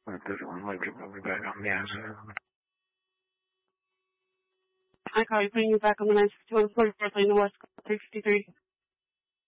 I'll be back on the answer. Hi, Carl. Putting you back on the line 6144 in the West 353.